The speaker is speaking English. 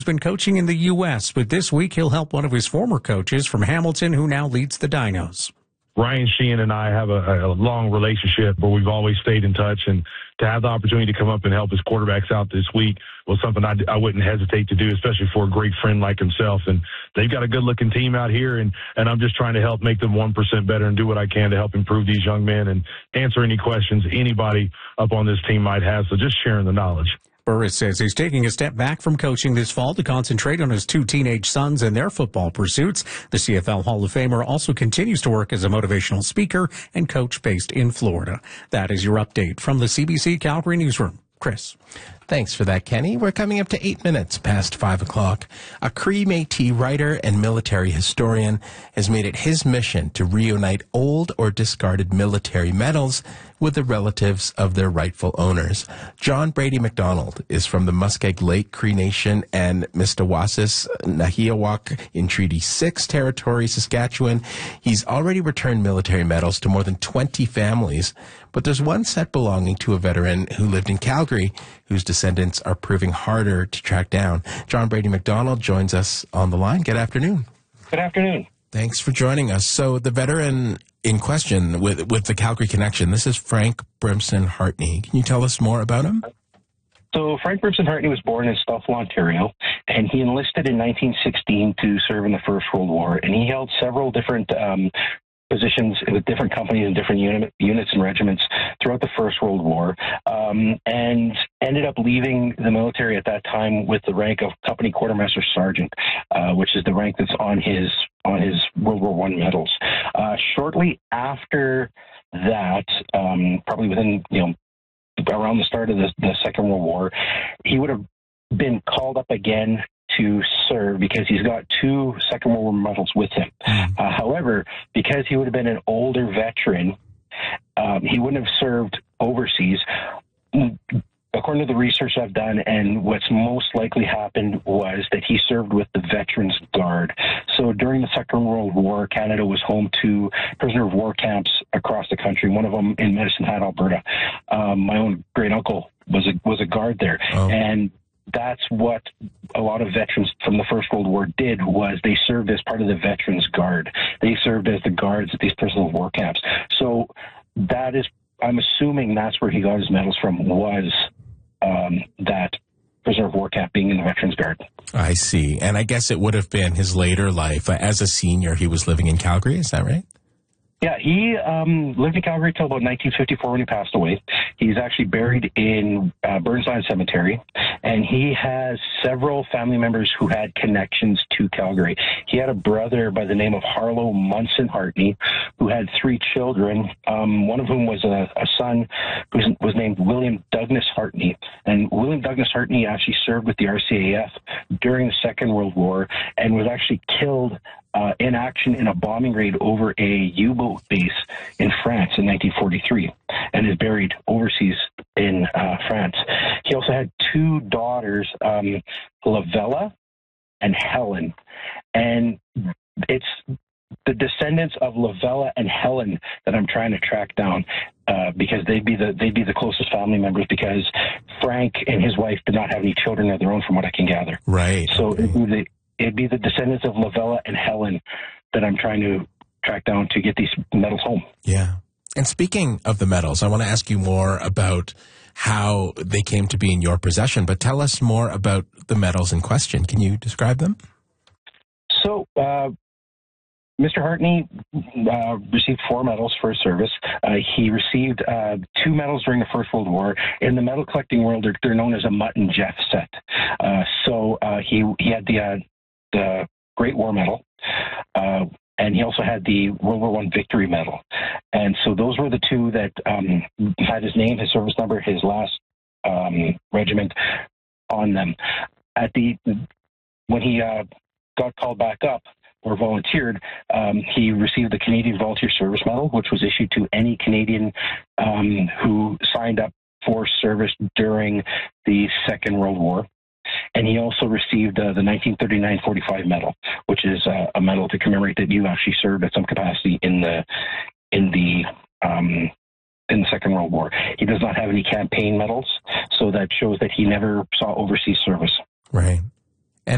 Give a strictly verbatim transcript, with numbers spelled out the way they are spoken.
been coaching in the U S, but this week he'll help one of his former coaches from Hamilton who now leads the Dinos. Ryan Sheehan and I have a, a long relationship where we've always stayed in touch, and to have the opportunity to come up and help his quarterbacks out this week was something I, I wouldn't hesitate to do, especially for a great friend like himself. And they've got a good-looking team out here, and, and I'm just trying to help make them one percent better and do what I can to help improve these young men and answer any questions anybody up on this team might have. So just sharing the knowledge. Burris says he's taking a step back from coaching this fall to concentrate on his two teenage sons and their football pursuits. The C F L Hall of Famer also continues to work as a motivational speaker and coach based in Florida. That is your update from the C B C Calgary Newsroom. Chris. Thanks for that, Kenny. We're coming up to eight minutes past five o'clock. A Cree Métis writer and military historian has made it his mission to reunite old or discarded military medals with the relatives of their rightful owners. John Brady McDonald is from the Muskeg Lake Cree Nation and Mistawasis Nahiawak in Treaty six territory, Saskatchewan. He's already returned military medals to more than twenty families, but there's one set belonging to a veteran who lived in Calgary whose descendants are proving harder to track down. John Brady McDonald joins us on the line. Good afternoon. Good afternoon. Thanks for joining us. So the veteran in question with with the Calgary connection, this is Frank Brimson Hartney. Can you tell us more about him? So Frank Brimson Hartney was born in Stuffville, Ontario, and he enlisted in nineteen sixteen to serve in the First World War, and he held several different um, positions with different companies and different unit, units and regiments throughout the First World War, um, and ended up leaving the military at that time with the rank of Company Quartermaster Sergeant, uh, which is the rank that's on his on his World War One medals. Uh, shortly after that, um, probably within you know around the start of the, the Second World War, he would have been called up again to serve because he's got two Second World War medals with him. Uh, however, because he would have been an older veteran, um, he wouldn't have served overseas. According to the research I've done, and what's most likely happened was that he served with the Veterans Guard. So during the Second World War, Canada was home to prisoner of war camps across the country, one of them in Medicine Hat, Alberta. Um, my own great uncle was a, was a guard there. Oh. And that's what a lot of veterans from the First World War did, was they served as part of the Veterans Guard. They served as the guards at these prisoner of war camps. So that is, I'm assuming that's where he got his medals from, was um, that prisoner of war camp being in the Veterans Guard. I see. And I guess it would have been his later life. As a senior, he was living in Calgary, is that right? Yeah, he um, lived in Calgary till about nineteen fifty-four when he passed away. He's actually buried in uh, Burnside Cemetery, and he has several family members who had connections to Calgary. He had a brother by the name of Harlow Munson Hartney, who had three children, um, one of whom was a, a son who was named William Douglas Hartney. And William Douglas Hartney actually served with the R C A F during the Second World War and was actually killed Uh, in action in a bombing raid over a U-boat base in France in nineteen forty-three, and is buried overseas in uh, France. He also had two daughters, um, Lavella and Helen, and it's the descendants of Lavella and Helen that I'm trying to track down, uh, because they'd be the they'd be the closest family members, because Frank and his wife did not have any children of their own, from what I can gather. Right. So okay. it'd be the It'd be the descendants of Lavella and Helen that I'm trying to track down to get these medals home. Yeah. And speaking of the medals, I want to ask you more about how they came to be in your possession, but tell us more about the medals in question. Can you describe them? So, uh, Mister Hartney uh, received four medals for his service. Uh, he received uh, two medals during the First World War. In the medal collecting world, they're, they're known as a Mutt and Jeff set. Uh, so uh, he he had the uh, the Great War Medal, uh, and he also had the World War One Victory Medal. And so those were the two that um, had his name, his service number, his last um, regiment on them. At the when he uh, got called back up or volunteered, um, he received the Canadian Volunteer Service Medal, which was issued to any Canadian um, who signed up for service during the Second World War. And he also received uh, the nineteen thirty-nine forty-five medal, which is uh, a medal to commemorate that you actually served at some capacity in the in the um, in the Second World War. He does not have any campaign medals, so that shows that he never saw overseas service. Right.